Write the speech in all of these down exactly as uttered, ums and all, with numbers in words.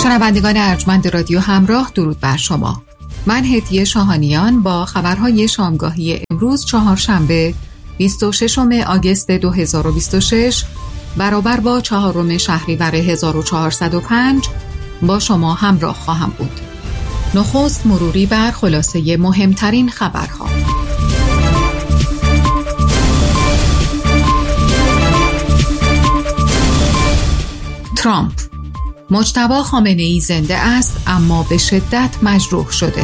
شنوندگان ارجمند رادیو همراه، درود بر شما. من هدیه شاهانیان با خبرهای شامگاهی امروز چهارشنبه بیست و ششم آگوست دو هزار و بیست و شش برابر با چهارم شهریور هزار و چهارصد و پنج با شما همراه خواهم بود. نخست مروری بر خلاصه مهمترین خبرها. ترامپ: مجتبی خامنه‌ای زنده است اما به شدت مجروح شده.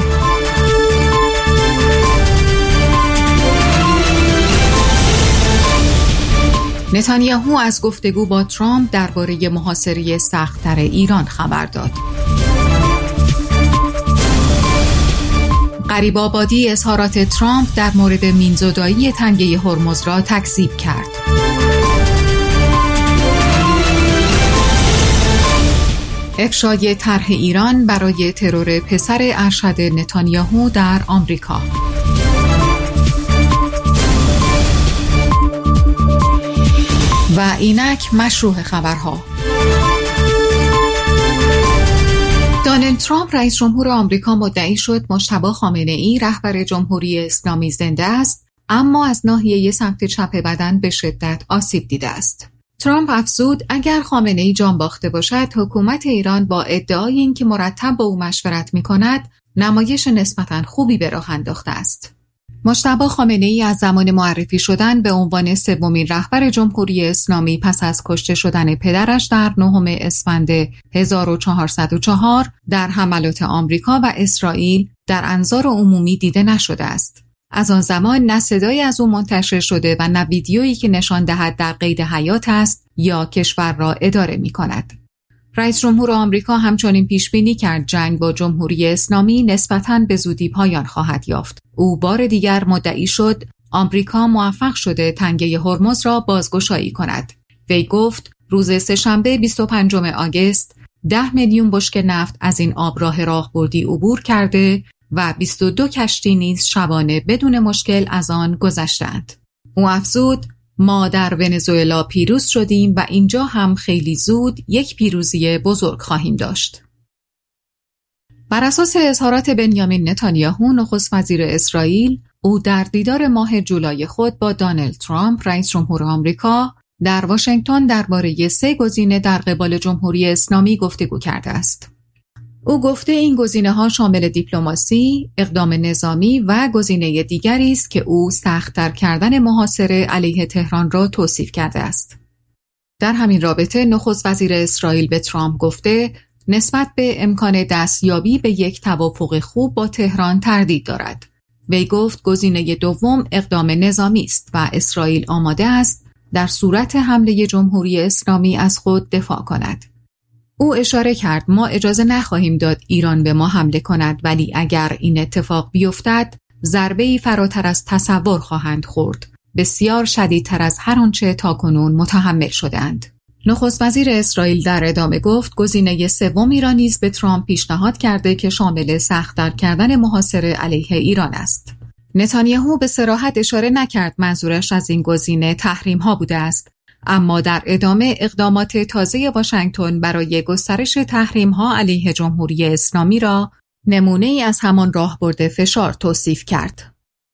نتانیاهو از گفتگو با ترامپ درباره محاصره سخت‌تر ایران خبر داد. غریب‌آبادی اظهارات ترامپ در مورد مینزدایی تنگه هرمز را تکذیب کرد. افشای طرح ایران برای ترور پسر ارشد نتانیاهو در آمریکا. و اینک مشروع خبرها. دونالد ترامپ رئیس جمهور آمریکا مدعی شد مجتبی خامنه‌ای رهبر جمهوری اسلامی زنده است، اما از ناحیه سمت چپ بدن به شدت آسیب دیده است. ترامپ افزود اگر خامنه‌ای جان باخته باشد، حکومت ایران با ادعای اینکه مرتب با او مشورت می‌کند، نمایش نسبتاً خوبی به راه انداخته است. مجتبی خامنه‌ای از زمان معرفی شدن به عنوان سومین رهبر جمهوری اسلامی پس از کشته شدن پدرش در نهم اسفند هزار و چهارصد و چهار در حملات آمریکا و اسرائیل در انظار عمومی دیده نشده است. از آن زمان نه صدایی از او منتشر شده و نه ویدیویی که نشان دهد در قید حیات است یا کشور را اداره می کند. رئیس جمهور آمریکا همچنین پیش بینی کرد جنگ با جمهوری اسلامی نسبتاً به زودی پایان خواهد یافت. او بار دیگر مدعی شد آمریکا موفق شده تنگه هرمز را بازگشایی کند. وی گفت روز سه‌شنبه بیست و پنجم آگوست ده میلیون بشکه نفت از این آبراه راهبردی عبور کرده و بیست و دو کشتی نیز شبانه بدون مشکل از آن گذشتند. او افزود ما در ونزوئلا پیروز شدیم و اینجا هم خیلی زود یک پیروزی بزرگ خواهیم داشت. بر اساس اظهارات بنیامین نتانیاهو نخست وزیر اسرائیل، او در دیدار ماه جولای خود با دونالد ترامپ رئیس جمهور آمریکا در واشنگتن درباره سه گزینه در قبال جمهوری اسلامی گفتگو کرده است. او گفته این گزینه‌ها شامل دیپلماسی، اقدام نظامی و گزینه دیگری است که او سخت‌تر کردن محاصره علیه تهران را توصیف کرده است. در همین رابطه نخست وزیر اسرائیل به ترامپ گفته نسبت به امکان دستیابی به یک توافق خوب با تهران تردید دارد. وی گفت گزینه دوم اقدام نظامی است و اسرائیل آماده است در صورت حمله جمهوری اسلامی از خود دفاع کند. او اشاره کرد ما اجازه نخواهیم داد ایران به ما حمله کند، ولی اگر این اتفاق بیفتد ضربه‌ای فراتر از تصور خواهند خورد، بسیار شدیدتر از هر آنچه تاکنون متحمل شدند. نخست وزیر اسرائیل در ادامه گفت گزینه سومی را نیز به ترامپ پیشنهاد کرده که شامل سخت‌تر کردن محاصره علیه ایران است. نتانیاهو به صراحت اشاره نکرد منظورش از این گزینه تحریم‌ها بوده است، اما در ادامه اقدامات تازه واشنگتن برای گسترش تحریم‌ها علیه جمهوری اسلامی را نمونه‌ای از همان راهبرد فشار توصیف کرد.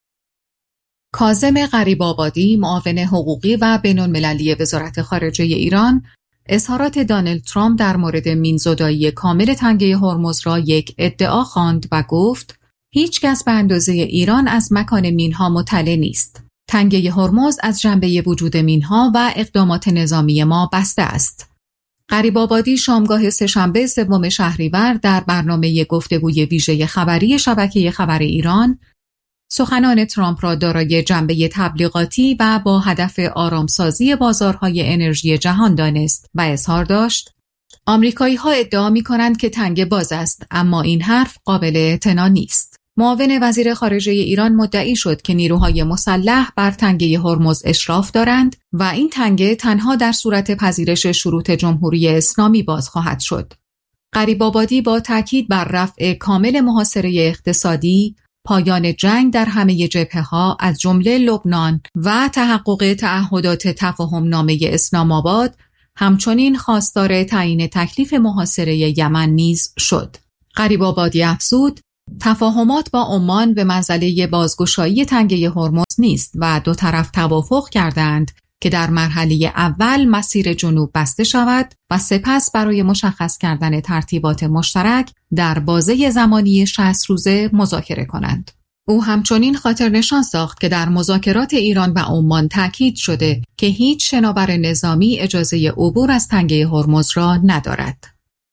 کاظم غریب‌آبادی، معاون حقوقی و بین‌المللی وزارت خارجه ایران، اظهارات دونالد ترامپ در مورد مینزدایی کامل تنگه هرمز را یک ادعا خواند و گفت هیچ کس به اندازه ایران از مکان مینها مطلع نیست. تنگه هرمز از جنبه وجود مینها و اقدامات نظامی ما بسته است. غریب‌آبادی شامگاه سه‌شنبه سوم شهریور در برنامه گفتگوی ویژه خبری شبکه خبر ایران سخنان ترامپ را دارای جنبه تبلیغاتی و با هدف آرامسازی بازارهای انرژی جهان دانست و اظهار داشت آمریکایی‌ها ادعا می‌کنند که تنگه باز است، اما این حرف قابل اعتنا نیست. معاون وزیر خارجه ایران مدعی شد که نیروهای مسلح بر تنگه هرمز اشراف دارند و این تنگه تنها در صورت پذیرش شروط جمهوری اسلامی باز خواهد شد. غریب‌آبادی با تاکید بر رفع کامل محاصره اقتصادی، پایان جنگ در همه جبهه‌ها از جمله لبنان و تحقق تعهدات تفاهم نامه اسلام آباد همچنین خواستار تعیین تکلیف محاصره یمن نیز شد. غریب‌آبادی افزود تفاهمات با عمان به منزله بازگشایی تنگه هرمز نیست و دو طرف توافق کردند که در مرحله اول مسیر جنوب بسته شود و سپس برای مشخص کردن ترتیبات مشترک در بازه زمانی شصت روزه مذاکره کنند. او همچنین خاطر نشان ساخت که در مذاکرات ایران و عمان تاکید شده که هیچ شناور نظامی اجازه عبور از تنگه هرمز را ندارد.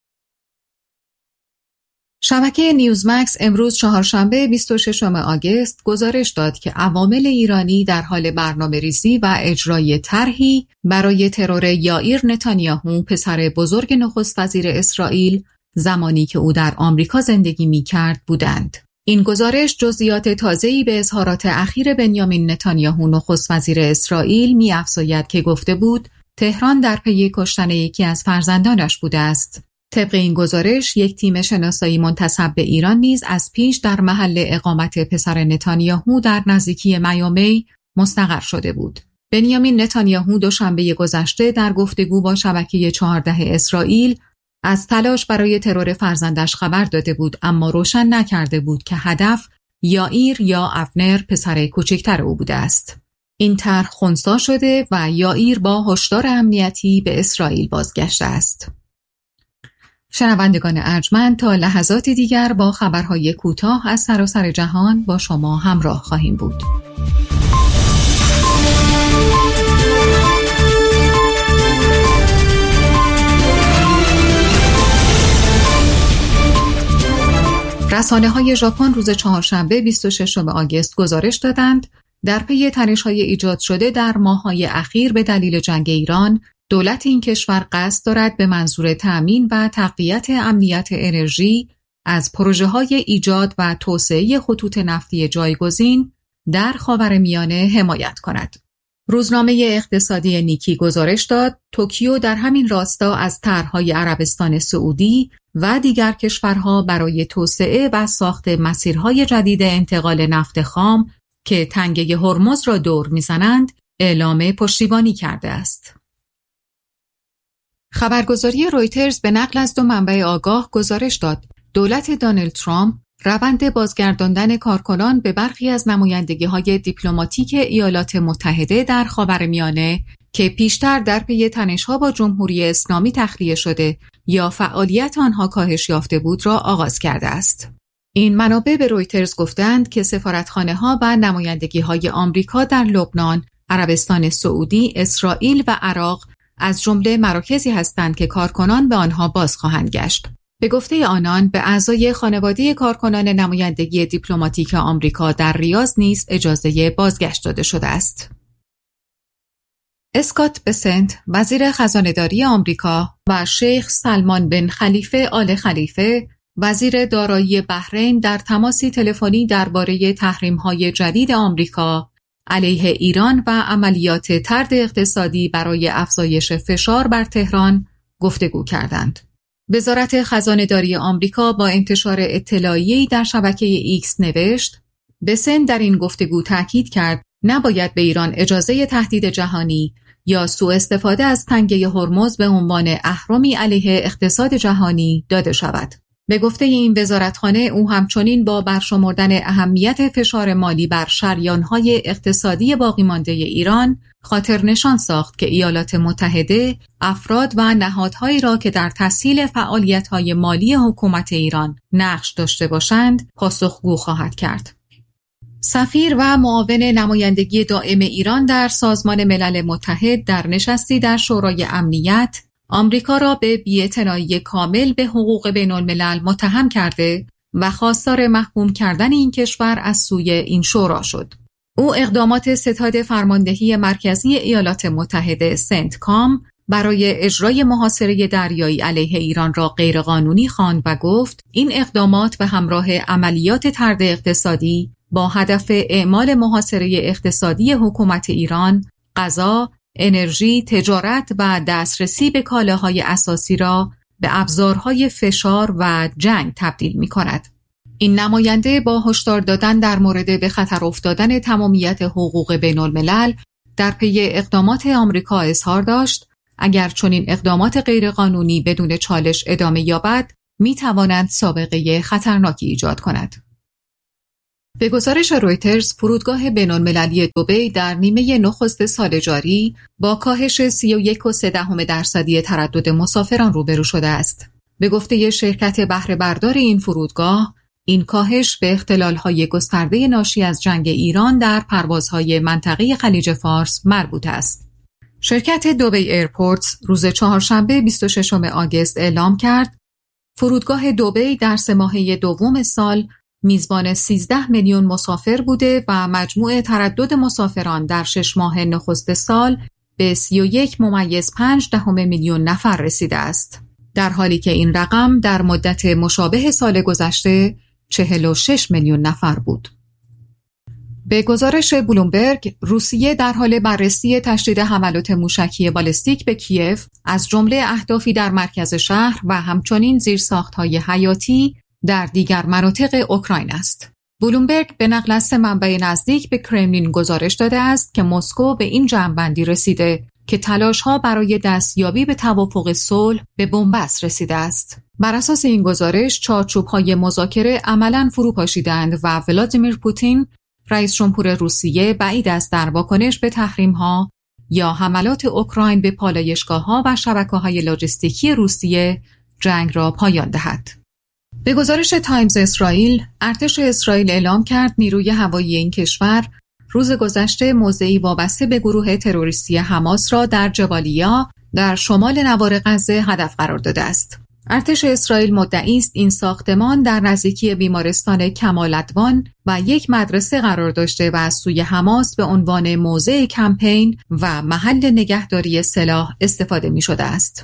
شبکه نیوزمکس امروز چهارشنبه بیست و ششم آگوست گزارش داد که عوامل ایرانی در حال برنامه‌ریزی و اجرای طرحی برای ترور یائیر نتانیاهو پسر بزرگ نخست وزیر اسرائیل زمانی که او در آمریکا زندگی می‌کرد بودند. این گزارش جزئیات تازه‌ای به اظهارات اخیر بنیامین نتانیاهو نخست وزیر اسرائیل می‌افزاید که گفته بود تهران در پی کشتن یکی از فرزندانش بوده است. طبق این گزارش یک تیم شناسایی منتسب به ایران نیز از پیش در محل اقامت پسر نتانیاهو در نزدیکی میامی مستقر شده بود. بنیامین نتانیاهو دوشنبه گذشته در گفتگو با شبکه چهارده اسرائیل از تلاش برای ترور فرزندش خبر داده بود، اما روشن نکرده بود که هدف یائیر یا افنر پسر کوچکتر او بوده است. این طرح خنثی شده و یائیر با هشدار امنیتی به اسرائیل بازگشته است. شنوندگان ارجمند، تا لحظاتی دیگر با خبرهای کوتاه از سراسر جهان با شما همراه خواهیم بود. رسانه‌های ژاپن روز چهارشنبه بیست و ششم آگوست گزارش دادند در پی تنش‌های ایجاد شده در ماه‌های اخیر به دلیل جنگ ایران، دولت این کشور قصد دارد به منظور تأمین و تقویت امنیت انرژی از پروژه‌های ایجاد و توسعه خطوط نفتی جایگزین در خاورمیانه حمایت کند. روزنامه اقتصادی نیکی گزارش داد توکیو در همین راستا از طرح‌های عربستان سعودی و دیگر کشورها برای توسعه و ساخت مسیرهای جدید انتقال نفت خام که تنگه هرمز را دور می‌زنند اعلام پشتیبانی کرده است. خبرگزاری رویترز به نقل از دو منبع آگاه گزارش داد دولت دونالد ترامپ روند بازگرداندن کارکنان به برخی از نمایندگی‌های دیپلماتیک ایالات متحده در خاورمیانه که پیشتر در پی تنش‌ها با جمهوری اسلامی تخلیه شده یا فعالیت آنها کاهش یافته بود را آغاز کرده است. این منابع به رویترز گفتند که سفارتخانه‌ها و نمایندگی‌های آمریکا در لبنان، عربستان سعودی، اسرائیل و عراق از جمله مراکزی هستند که کارکنان به آنها باز خواهند گشت. به گفته آنان به اعضای خانواده کارکنان نمایندگی دیپلماتیک آمریکا در ریاض نیز اجازه بازگشت داده شده است. اسکات بسنت، وزیر خزانه‌داری آمریکا، و شیخ سلمان بن خلیفه آل خلیفه، وزیر دارایی بحرین، در تماسی تلفنی درباره تحریم‌های جدید آمریکا علیه ایران و عملیات طرد اقتصادی برای افزایش فشار بر تهران گفتگو کردند. وزارت خزانه‌داری آمریکا با انتشار اطلاعیه‌ای در شبکه ایکس نوشت: بسن در این گفتگو تاکید کرد نباید به ایران اجازه تهدید جهانی یا سوء استفاده از تنگه هرمز به عنوان اهرمی علیه اقتصاد جهانی داده شود. به گفته این وزارتخانه، او همچنین با برشمردن اهمیت فشار مالی بر شریان‌های اقتصادی باقی مانده ایران خاطر نشان ساخت که ایالات متحده افراد و نهادهایی را که در تسهیل فعالیت‌های مالی حکومت ایران نقش داشته باشند پاسخگو خواهد کرد. سفیر و معاون نمایندگی دائم ایران در سازمان ملل متحد در نشستی در شورای امنیت آمریکا را به بی‌اعتنایی کامل به حقوق بین‌الملل متهم کرده و خواستار محکوم کردن این کشور از سوی این شورا شد. او اقدامات ستاد فرماندهی مرکزی ایالات متحده سنتکام برای اجرای محاصره دریایی علیه ایران را غیرقانونی خواند و گفت این اقدامات به همراه عملیات طرد اقتصادی با هدف اعمال محاصره اقتصادی حکومت ایران، غذا، انرژی، تجارت و دسترسی به کالاهای اساسی را به ابزارهای فشار و جنگ تبدیل می کند. این نماینده با هشدار دادن در مورد به خطر افتادن تمامیت حقوق بین الملل در پی اقدامات آمریکا اظهار داشت اگر چنین اقدامات غیرقانونی بدون چالش ادامه یابد، می‌توانند سابقه خطرناکی ایجاد کند. به گزارش رویترز، فرودگاه بین‌المللی دبی در نیمه نخست سال جاری با کاهش سی و یک و سه دهم درصدی تردد مسافران روبرو شده است. به گفته شرکت بهره بردار این فرودگاه، این کاهش به اختلال‌های گسترده ناشی از جنگ ایران در پروازهای منطقه خلیج فارس مربوط است. شرکت دبی ایرپورتس روز چهارشنبه بیست و ششم آگوست اعلام کرد فرودگاه دبی در سه ماهه دوم سال میزبان سیزده میلیون مسافر بوده و مجموع تردد مسافران در شش ماه نخست سال به سی و یک ممیز پنج دهم میلیون نفر رسیده است، در حالی که این رقم در مدت مشابه سال گذشته چهل و شش میلیون نفر بود. به گزارش بلومبرگ، روسیه در حال بررسی تشدید حملات موشکی بالستیک به کیف از جمله اهدافی در مرکز شهر و همچنین زیرساخت‌های حیاتی در دیگر مناطق اوکراین است. بلومبرگ به نقل از سه منبع نزدیک به کرملین گزارش داده است که مسکو به این جمع‌بندی رسیده که تلاش‌ها برای دستیابی به توافق صلح به بنبست رسیده است. بر اساس این گزارش، چارچوب‌های مذاکره عملاً فرو پاشیدند و ولادیمیر پوتین، رئیس جمهور روسیه، بعید است در واکنش به تحریم‌ها یا حملات اوکراین به پالایشگاه‌ها و شبکه‌های لوجستیکی روسیه جنگ را پایان دهد. به گزارش تایمز اسرائیل، ارتش اسرائیل اعلام کرد نیروی هوایی این کشور روز گذشته موضعی وابسته به گروه تروریستی حماس را در جبالیا در شمال نوار غزه هدف قرار داده است. ارتش اسرائیل مدعی است این ساختمان در نزدیکی بیمارستان کمال ادوان و یک مدرسه قرار داشته و از سوی حماس به عنوان موضع کمپین و محل نگهداری سلاح استفاده می شده است.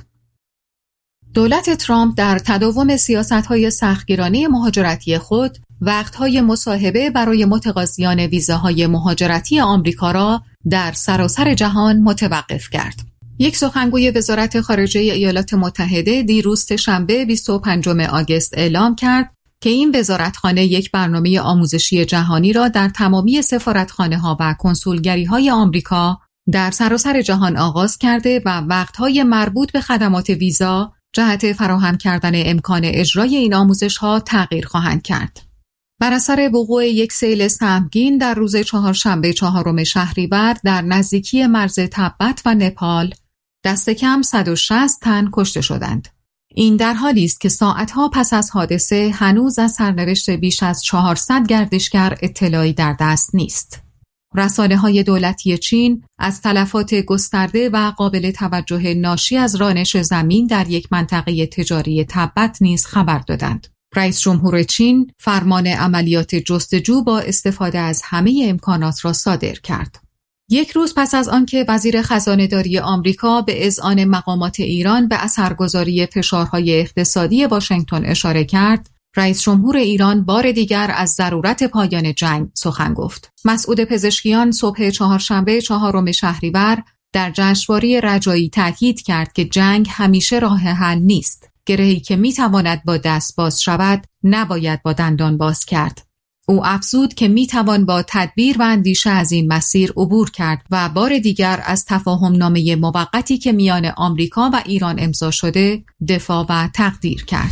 دولت ترامپ در تداوم سیاست‌های سختگیرانه مهاجرتی خود وقت‌های مصاحبه برای متقاضیان ویزاهای مهاجرتی آمریکا را در سراسر جهان متوقف کرد. یک سخنگوی وزارت خارجه ایالات متحده دیروز شنبه بیست و پنجم آگوست اعلام کرد که این وزارتخانه یک برنامه آموزشی جهانی را در تمامی سفارتخانه‌ها و کنسولگری‌های آمریکا در سراسر جهان آغاز کرده و وقت‌های مربوط به خدمات ویزا جهت فراهم کردن امکان اجرای این آموزش‌ها تغییر خواهند کرد. بر اثر وقوع یک سیل سهمگین در روز چهارشنبه چهارم شهریور در نزدیکی مرز تبت و نپال، دست کم صد و شصت تن کشته شدند. این در حالی است که ساعتها پس از حادثه هنوز از سرنوشت بیش از چهارصد گردشگر اطلاعی در دست نیست. رسانه‌های دولتی چین از تلفات گسترده و قابل توجه ناشی از رانش زمین در یک منطقه تجاری تبت نیز خبر دادند. رئیس جمهور چین فرمان عملیات جستجو با استفاده از همه امکانات را صادر کرد. یک روز پس از آنکه وزیر خزانه‌داری آمریکا به اذعان مقامات ایران به اثرگذاری فشارهای اقتصادی واشنگتن اشاره کرد، رئیس جمهور ایران بار دیگر از ضرورت پایان جنگ سخن گفت. مسعود پزشکیان صبح چهارشنبه چهارم شهریور در جشنواره رجایی تاکید کرد که جنگ همیشه راه حل نیست. گرهی که میتواند با دست باز شود، نباید با دندان باز کرد. او افزود که میتوان با تدبیر و اندیشه از این مسیر عبور کرد و بار دیگر از تفاهم نامه موقتی که میان آمریکا و ایران امضا شده دفاع و تقدیر کرد.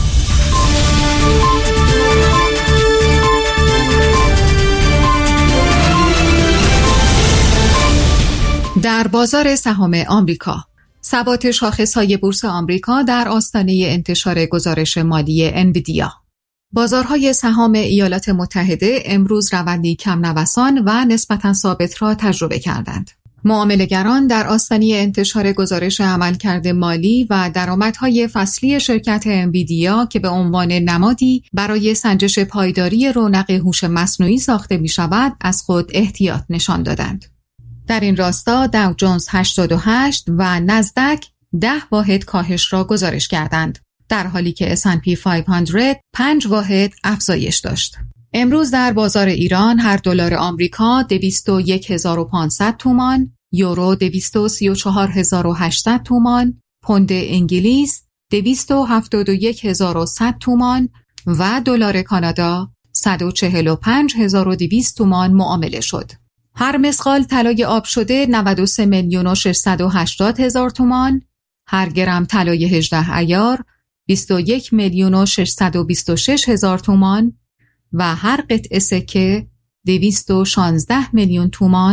در بازار سهام آمریکا، ثبات شاخص‌های بورس آمریکا در آستانه انتشار گزارش مالی انویدیا. بازارهای سهام ایالات متحده امروز روندی کم نوسان و نسبتاً ثابت را تجربه کردند. معامله‌گران در آستانه انتشار گزارش عملکرد مالی و درآمدهای فصلی شرکت انویدیا که به عنوان نمادی برای سنجش پایداری رونق هوش مصنوعی ساخته می‌شود، از خود احتیاط نشان دادند. در این راستا داو جونز هشتاد و هشت و نزدک ده واحد کاهش را گزارش کردند، در حالی که اس اند پی پانصد پنج واحد افزایش داشت. امروز در بازار ایران هر دلار آمریکا دویست و یک هزار و پانصد تومان، یورو دویست و سی و چهار هزار و هشتصد تومان، پوند انگلیس دویست و هفتاد و یک هزار و صد تومان و دلار کانادا صد و چهل و پنج هزار و دویست تومان معامله شد. هر مسقال طلای آب شده نود و سه میلیون و ششصد و هشتاد هزار تومان، هر گرم طلای هجده عیار بیست و یک میلیون و ششصد و بیست و شش هزار تومان و هر قطعه سکه دویست و شانزده میلیون تومان